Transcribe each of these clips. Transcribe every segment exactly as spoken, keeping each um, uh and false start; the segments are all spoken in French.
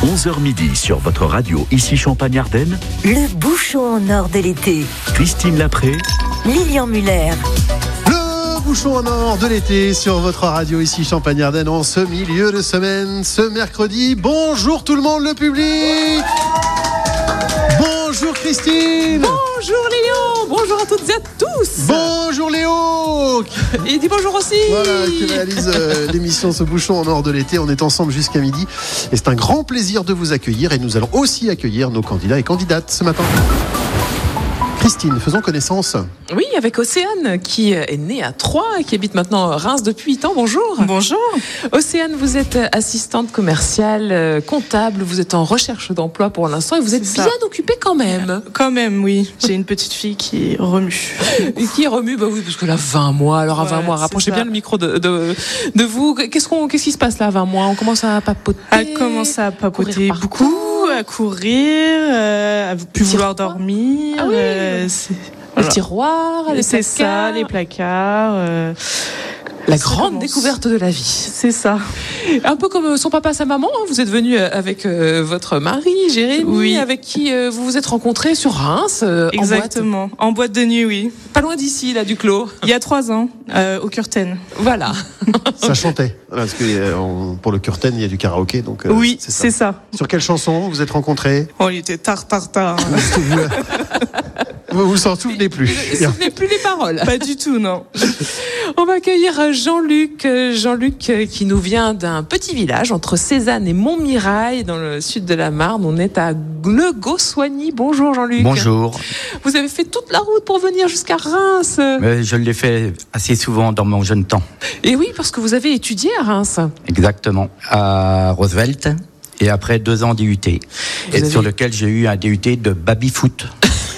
onze heures midi sur votre radio, ici Champagne-Ardenne. Le bouchon en or de l'été. Christine Lapré. Lilian Muller. Le bouchon en or de l'été sur votre radio, ici Champagne-Ardenne, en ce milieu de semaine, ce mercredi. Bonjour tout le monde, le public. Bonjour Christine. Bonjour Lilian. Bonjour à toutes et à tous. Bonjour Léo. Et dis bonjour aussi. Voilà, qui réalise euh, l'émission Ce bouchon en or de l'été. On est ensemble jusqu'à midi et c'est un grand plaisir de vous accueillir, et nous allons aussi accueillir nos candidats et candidates ce matin. Christine, faisons connaissance. Oui, avec Océane, qui est née à Troyes et qui habite maintenant Reims depuis huit ans. Bonjour. Bonjour. Océane, vous êtes assistante commerciale, comptable, vous êtes en recherche d'emploi pour l'instant et vous êtes C'est bien ça. occupée quand même. Quand même, oui. J'ai une petite fille qui remue. Et qui est remue, bah oui, parce qu'elle a vingt mois. Alors à Voilà, vingt mois, c'est rapprochez ça. bien le micro de, de, de vous. Qu'est-ce, qu'on, qu'est-ce qui se passe là à vingt mois? On commence à papoter. Elle commence à papoter courir partout. beaucoup, à courir, euh, à plus Les vouloir tiroirs. dormir. Ah oui. euh, c'est... Les Voilà. tiroirs, les C'est placards. ça, les placards. euh, La ça grande commence. découverte de la vie. C'est ça. Un peu comme son papa, sa maman, hein. Vous êtes venu avec euh, votre mari, Jérémy, Oui. avec qui euh, vous vous êtes rencontrés sur Reims, euh, en boîte. Exactement. En boîte de nuit, oui. Pas loin d'ici, là, du Clos. Il y a trois ans, euh, au Curten. Voilà. Ça chantait. Voilà, parce que euh, on- pour le curtain, il y a du karaoké. Donc, euh, oui, c'est ça. c'est ça. Sur quelle chanson vous vous êtes rencontrés? Oh, il était tard, tard, tard. Vous vous en souvenez plus. Je ne souvenez plus les paroles. Pas du tout, non. On va accueillir Jean-Luc. Jean-Luc euh, qui nous vient d'un petit village entre Cézanne et Montmirail, dans le sud de la Marne. On est à Le Gossoigny. Bonjour Jean-Luc. Bonjour. Vous avez fait toute la route pour venir jusqu'à Reims. Euh, Je l'ai fait assez souvent dans mon jeune temps. Et oui, parce que vous avez étudié à Reims. Exactement. À Roosevelt. Et après deux ans d'I U T. Et avez- sur lequel j'ai eu un D U T de baby-foot.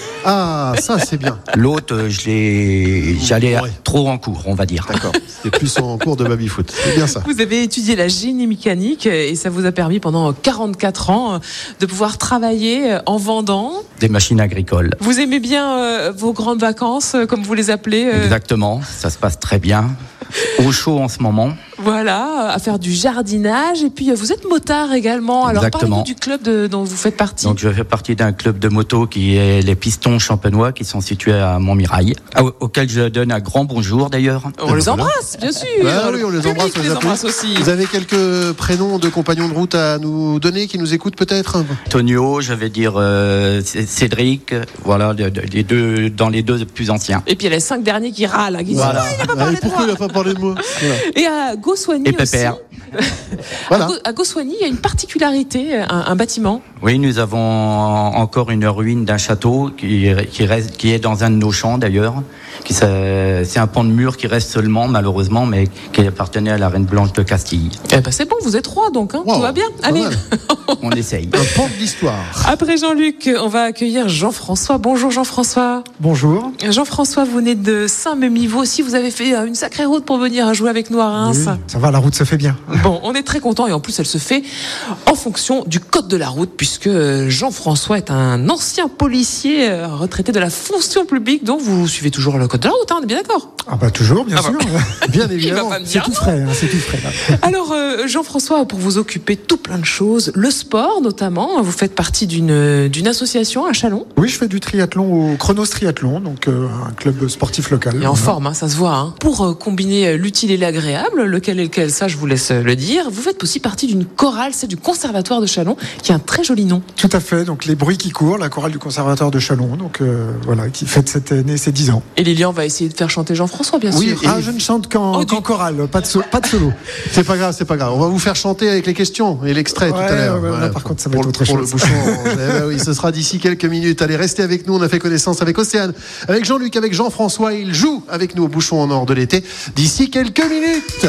Ah, ça c'est bien. L'autre, euh, je l'ai, j'allais Ouais. trop en cours, on va dire. D'accord. C'était plus en cours de baby-foot. C'est bien ça. Vous avez étudié la génie mécanique et ça vous a permis pendant quarante-quatre ans de pouvoir travailler en vendant. Des machines agricoles. Vous aimez bien euh, vos grandes vacances, euh, comme vous les appelez euh, Exactement. Ça se passe très bien. Au chaud en ce moment. Voilà, à faire du jardinage. Et puis euh, vous êtes motard également. Alors Exactement. parlez-nous du club de, dont vous faites partie. Donc je fais partie d'un club de moto qui est les Pistons Champenois, qui sont situés à Montmirail, au- auquel je donne un grand bonjour d'ailleurs. On les Voilà. embrasse, bien sûr. Bah oui, on les Le embrasse, public on les les applaudit. embrasse aussi. Vous avez quelques prénoms de compagnons de route à nous donner qui nous écoutent peut-être? Tonio, je vais dire euh, C- Cédric, voilà, de- de- les deux, dans les deux plus anciens. Et puis il y a les cinq derniers qui râlent. hein, qui disent, Voilà. Ah, il n'a pas Ah, parlé et de pourquoi moi. il n'a pas parlé de moi? Voilà. Et à Gossoigny Et Pépère. aussi. Voilà. À, Go- à Gossoigny, il y a une particularité, un, un bâtiment. Oui, nous avons encore une ruine d'un château qui, qui, reste, qui est dans un de nos champs d'ailleurs. Qui se- C'est un pan de mur qui reste seulement, malheureusement, mais qui appartenait à la reine Blanche de Castille. Eh ben c'est bon, vous êtes trois donc, hein, Wow, tout va bien. pas Allez. mal. On essaye. Un pan de l'histoire. Après Jean-Luc, on va accueillir Jean-François. Bonjour Jean-François. Bonjour. Jean-François, vous venez de Saint-Mémy. Vous aussi, vous avez fait euh, une sacrée route pour venir jouer avec nous à Reims. Oui, ça va, la route se fait bien. Bon, on est très content et en plus elle se fait en fonction du code de la route puisque euh, Jean-François est un ancien policier euh, retraité de la fonction publique, donc vous suivez toujours le code de la route, hein, on est bien d'accord. Ah bah toujours, bien Ah bah. sûr. Bien Il va évidemment. pas me C'est dire tout non. frais, hein, c'est tout frais. Là. Alors euh, Jean-François, pour vous occuper tout plein de choses, le sport notamment, vous faites partie d'une d'une association à Châlons. Oui, je fais du triathlon au Chronos Triathlon, donc euh, un club sportif local. Et en Voilà. forme, hein, ça se voit. Hein. Pour euh, combiner l'utile et l'agréable, lequel est lequel, ça je vous laisse euh, le dire, vous faites aussi partie d'une chorale, c'est du Conservatoire de Châlons, qui a un très joli nom. Tout à fait, donc les bruits qui courent, la chorale du Conservatoire de Châlons, donc euh, voilà, qui fête cette année ses dix ans. Et Lilian va essayer de faire chanter Jean-François, bien Oui, sûr. et- Ah, je ne chante qu'en Oh, du- qu'en chorale, pas de, so- pas de solo. C'est pas grave, c'est pas grave. On va vous faire chanter avec les questions et l'extrait tout à Ouais, l'heure. ouais, là, par contre, ça va pour, être autre pour chose. le bouchon orange. Eh ben oui, ce sera d'ici quelques minutes. Allez, restez avec nous. On a fait connaissance avec Océane, avec Jean-Luc, avec Jean-François. Ils jouent avec nous au bouchon en or de l'été d'ici quelques minutes.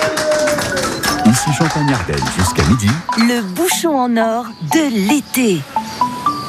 Ici Champagne-Ardenne jusqu'à midi. Le bouchon en or de l'été.